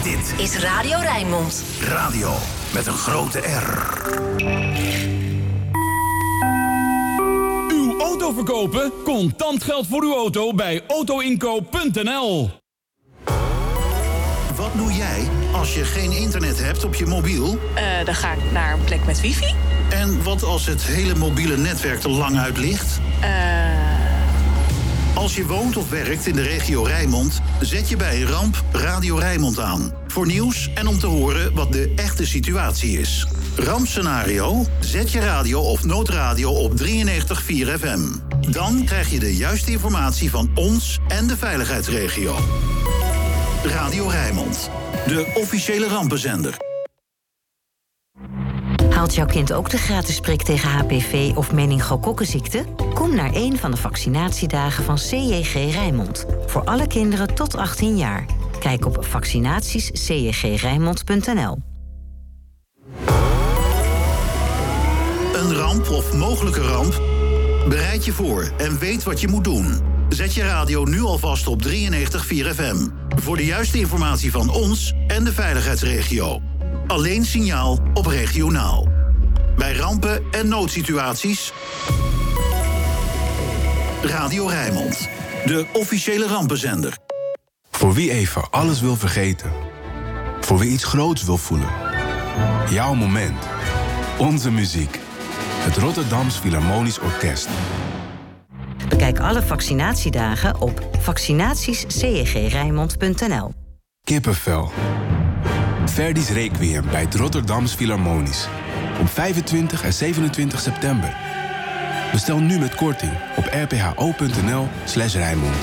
Dit is Radio Rijnmond. Radio met een grote R. Uw auto verkopen? Contant geld voor uw auto bij autoinkoop.nl. Wat doe jij als je geen internet hebt op je mobiel? Dan ga ik naar een plek met wifi. En wat als het hele mobiele netwerk er lang uit ligt? Als je woont of werkt in de regio Rijnmond, zet je bij een ramp Radio Rijnmond aan. Voor nieuws en om te horen wat de echte situatie is. Rampscenario? Zet je radio of noodradio op 93.4 FM. Dan krijg je de juiste informatie van ons en de veiligheidsregio. Radio Rijnmond, de officiële rampenzender. Haalt jouw kind ook de gratis prik tegen HPV of meningokokkenziekte? Kom naar een van de vaccinatiedagen van CJG Rijnmond. Voor alle kinderen tot 18 jaar. Kijk op vaccinatiescjgrijnmond.nl. Een ramp of mogelijke ramp? Bereid je voor en weet wat je moet doen. Zet je radio nu alvast op 93.4 FM. Voor de juiste informatie van ons en de veiligheidsregio. Alleen signaal op regionaal. Bij rampen en noodsituaties. Radio Rijnmond, de officiële rampenzender. Voor wie even alles wil vergeten. Voor wie iets groots wil voelen. Jouw moment. Onze muziek. Het Rotterdams Philharmonisch Orkest. Bekijk alle vaccinatiedagen op vaccinatiescjgrijnmond.nl. Kippenvel. Verdi's Requiem bij het Rotterdams Philharmonisch. Op 25 en 27 september. Bestel nu met korting op rpho.nl/Rijnmond.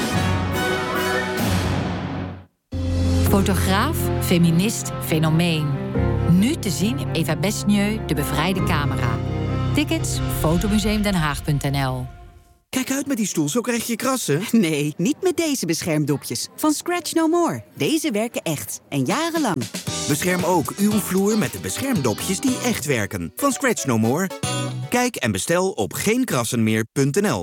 Fotograaf, feminist, fenomeen. Nu te zien in Eva Besnieu, De Bevrijde Camera. Tickets, fotomuseumdenhaag.nl. Kijk uit met die stoel, zo krijg je krassen. Nee, niet met deze beschermdopjes. Van Scratch No More. Deze werken echt. En jarenlang. Bescherm ook uw vloer met de beschermdopjes die echt werken. Van Scratch No More. Kijk en bestel op geenkrassenmeer.nl.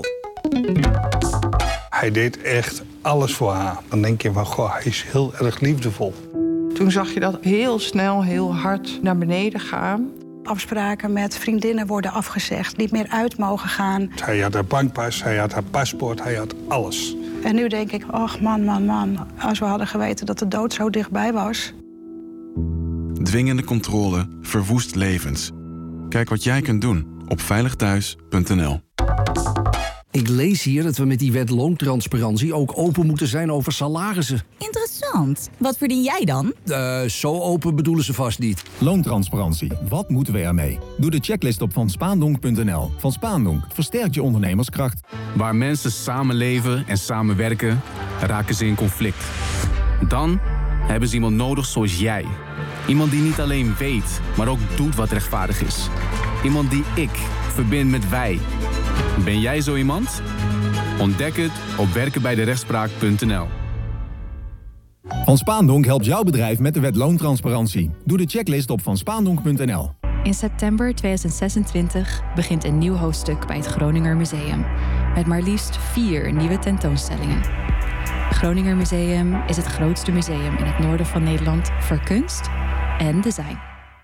Hij deed echt alles voor haar. Dan denk je van, goh, hij is heel erg liefdevol. Toen zag je dat heel snel, heel hard naar beneden gaan. Afspraken met vriendinnen worden afgezegd, niet meer uit mogen gaan. Hij had haar bankpas, hij had haar paspoort, hij had alles. En nu denk ik, ach man, als we hadden geweten dat de dood zo dichtbij was. Dwingende controle verwoest levens. Kijk wat jij kunt doen op veiligthuis.nl. Ik lees hier dat we met die wet loontransparantie ook open moeten zijn over salarissen. Interessant. Wat verdien jij dan? Zo open bedoelen ze vast niet. Loontransparantie. Wat moeten we ermee? Doe de checklist op vanspaandonk.nl. Van Spaandonk versterkt je ondernemerskracht. Waar mensen samenleven en samenwerken, raken ze in conflict. Dan hebben ze iemand nodig zoals jij. Iemand die niet alleen weet, maar ook doet wat rechtvaardig is. Iemand die ik verbind met wij. Ben jij zo iemand? Ontdek het op werkenbijderechtspraak.nl. Van Spaandonk helpt jouw bedrijf met de wet loontransparantie. Doe de checklist op vanspaandonk.nl. In september 2026 begint een nieuw hoofdstuk bij het Groninger Museum. Met maar liefst 4 nieuwe tentoonstellingen. Het Groninger Museum is het grootste museum in het noorden van Nederland voor kunst en design.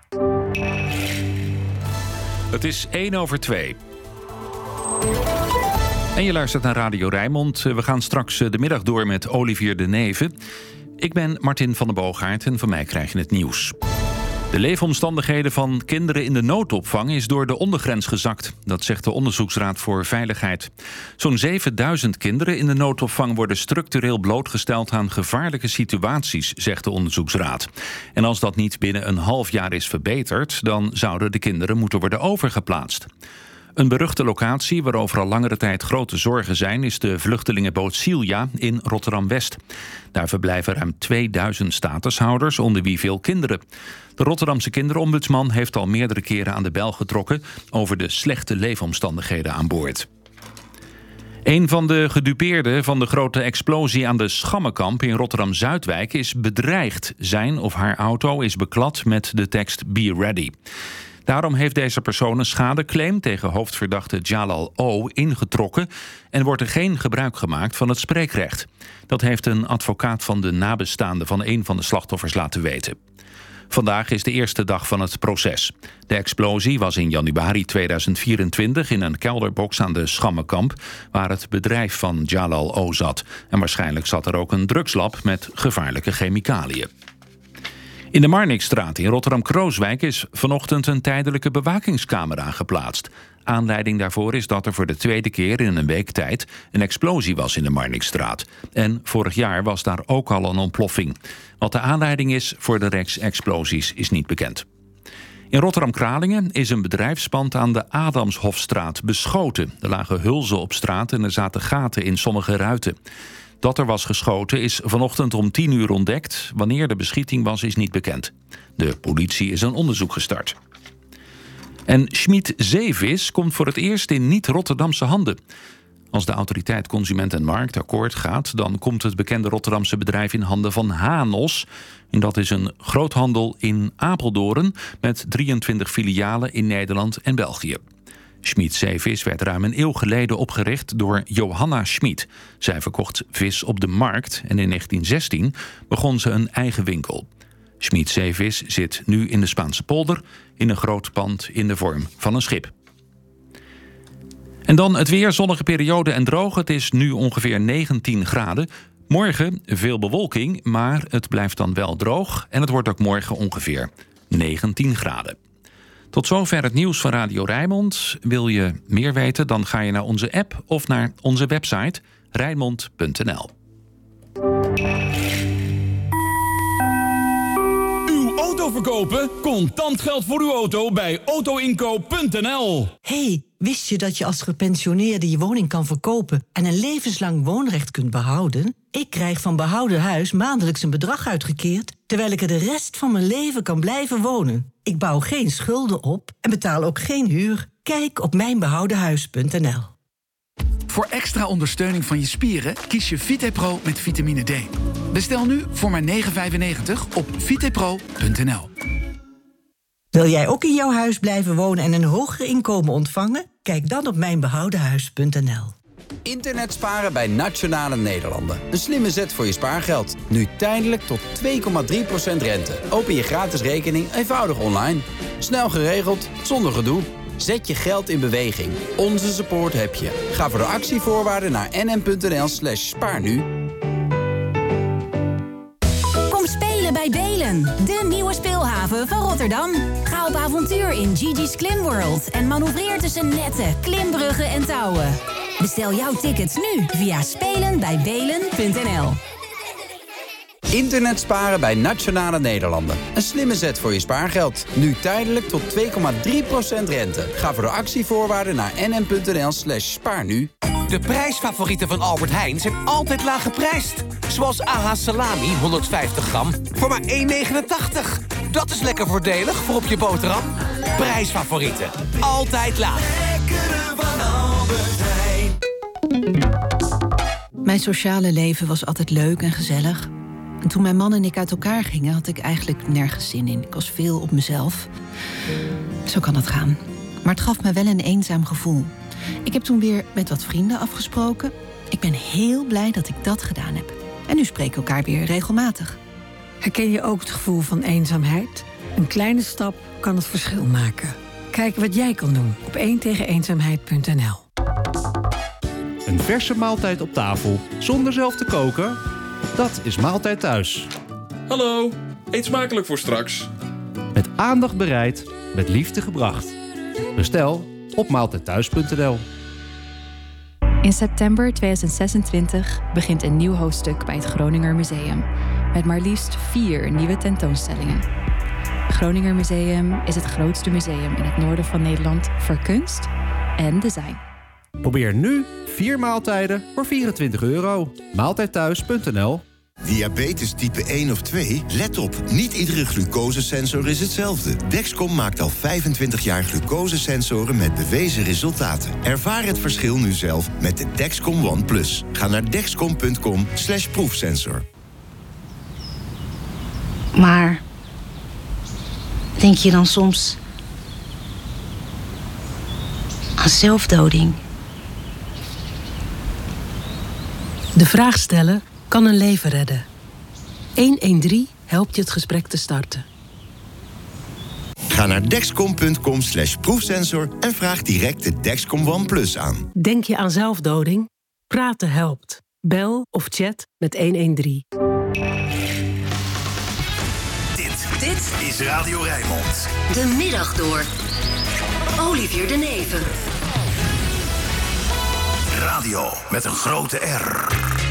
Het is 1:02. En je luistert naar Radio Rijnmond. We gaan straks de middag door met Olivier de Neve. Ik ben Martin van den Boogaard en van mij krijg je het nieuws. De leefomstandigheden van kinderen in de noodopvang is door de ondergrens gezakt. Dat zegt de Onderzoeksraad voor Veiligheid. Zo'n 7000 kinderen in de noodopvang worden structureel blootgesteld aan gevaarlijke situaties, zegt de Onderzoeksraad. En als dat niet binnen een half jaar is verbeterd, dan zouden de kinderen moeten worden overgeplaatst. Een beruchte locatie waarover al langere tijd grote zorgen zijn is de vluchtelingenboot Silja in Rotterdam-West. Daar verblijven ruim 2000 statushouders, onder wie veel kinderen. De Rotterdamse kinderombudsman heeft al meerdere keren aan de bel getrokken over de slechte leefomstandigheden aan boord. Een van de gedupeerden van de grote explosie aan de Schammenkamp in Rotterdam-Zuidwijk is bedreigd. Zijn of haar auto is beklad met de tekst Be Ready. Daarom heeft deze persoon een schadeclaim tegen hoofdverdachte Jalal O. ingetrokken en wordt er geen gebruik gemaakt van het spreekrecht. Dat heeft een advocaat van de nabestaanden van een van de slachtoffers laten weten. Vandaag is de eerste dag van het proces. De explosie was in januari 2024 in een kelderbox aan de Schammekamp, waar het bedrijf van Jalal O. zat. En waarschijnlijk zat er ook een drugslab met gevaarlijke chemicaliën. In de Marnixstraat in Rotterdam-Krooswijk is vanochtend een tijdelijke bewakingscamera geplaatst. Aanleiding daarvoor is dat er voor de tweede keer in een week tijd een explosie was in de Marnixstraat. En vorig jaar was daar ook al een ontploffing. Wat de aanleiding is voor de reeks explosies is niet bekend. In Rotterdam-Kralingen is een bedrijfspand aan de Adamshofstraat beschoten. Er lagen hulzen op straat en er zaten gaten in sommige ruiten. Dat er was geschoten is vanochtend om 10:00 ontdekt. Wanneer de beschieting was, is niet bekend. De politie is een onderzoek gestart. En Schmid Zeevis komt voor het eerst in niet-Rotterdamse handen. Als de autoriteit Consument en Markt akkoord gaat, dan komt het bekende Rotterdamse bedrijf in handen van Hanos. En dat is een groothandel in Apeldoorn met 23 filialen in Nederland en België. Schmid Zeevis werd ruim een eeuw geleden opgericht door Johanna Schmid. Zij verkocht vis op de markt en in 1916 begon ze een eigen winkel. Schmid Zeevis zit nu in de Spaanse polder in een groot pand in de vorm van een schip. En dan het weer, zonnige periode en droog. Het is nu ongeveer 19 graden. Morgen veel bewolking, maar het blijft dan wel droog. En het wordt ook morgen ongeveer 19 graden. Tot zover het nieuws van Radio Rijnmond. Wil je meer weten, dan ga je naar onze app of naar onze website rijnmond.nl. Uw auto verkopen? Contant geld voor uw auto bij autoinkoop.nl. Hey, wist je dat je als gepensioneerde je woning kan verkopen en een levenslang woonrecht kunt behouden? Ik krijg van Behouden Huis maandelijks een bedrag uitgekeerd, terwijl ik er de rest van mijn leven kan blijven wonen. Ik bouw geen schulden op en betaal ook geen huur. Kijk op mijnbehoudenhuis.nl. Voor extra ondersteuning van je spieren kies je VitePro met vitamine D. Bestel nu voor maar €9,95 op vitepro.nl. Wil jij ook in jouw huis blijven wonen en een hoger inkomen ontvangen? Kijk dan op mijnbehoudenhuis.nl. Internet sparen bij Nationale Nederlanden. Een slimme zet voor je spaargeld. Nu tijdelijk tot 2,3% rente. Open je gratis rekening eenvoudig online. Snel geregeld, zonder gedoe. Zet je geld in beweging. Onze support heb je. Ga voor de actievoorwaarden naar nm.nl/spaarnu. Kom spelen bij Belen, de nieuwe speelhaven van Rotterdam. Ga op avontuur in Gigi's Klim World en manoeuvreer tussen netten, klimbruggen en touwen. Bestel jouw tickets nu via spelenbijbelen.nl. Internet sparen bij Nationale Nederlanden. Een slimme zet voor je spaargeld. Nu tijdelijk tot 2,3% rente. Ga voor de actievoorwaarden naar nm.nl/spaarnu. De prijsfavorieten van Albert Heijn zijn altijd laag geprijsd. Zoals AH Salami 150 gram voor maar €1,89. Dat is lekker voordelig voor op je boterham. Prijsfavorieten. Altijd laag. Lekkere van Albert Heijn. Mijn sociale leven was altijd leuk en gezellig. En toen mijn man en ik uit elkaar gingen, had ik eigenlijk nergens zin in. Ik was veel op mezelf. Zo kan het gaan. Maar het gaf me wel een eenzaam gevoel. Ik heb toen weer met wat vrienden afgesproken. Ik ben heel blij dat ik dat gedaan heb. En nu spreken we elkaar weer regelmatig. Herken je ook het gevoel van eenzaamheid? Een kleine stap kan het verschil maken. Kijk wat jij kan doen op 1tegeneenzaamheid.nl. Een verse maaltijd op tafel zonder zelf te koken? Dat is Maaltijd Thuis. Hallo, eet smakelijk voor straks. Met aandacht bereid, met liefde gebracht. Bestel op maaltijdthuis.nl. In september 2026 begint een nieuw hoofdstuk bij het Groninger Museum. Met maar liefst 4 nieuwe tentoonstellingen. Het Groninger Museum is het grootste museum in het noorden van Nederland voor kunst en design. Probeer nu 4 maaltijden voor €24. Maaltijdthuis.nl. Diabetes type 1 of 2? Let op, niet iedere glucosesensor is hetzelfde. Dexcom maakt al 25 jaar glucosesensoren met bewezen resultaten. Ervaar het verschil nu zelf met de Dexcom One Plus. Ga naar dexcom.com/proefsensor. Maar denk je dan soms, aan zelfdoding. De vraag stellen kan een leven redden. 113 helpt je het gesprek te starten. Ga naar dexcom.com/proefsensor en vraag direct de Dexcom One Plus aan. Denk je aan zelfdoding? Praten helpt. Bel of chat met 113. Dit is Radio Rijnmond. De middag door. Olivier de Neven. Radio met een grote R.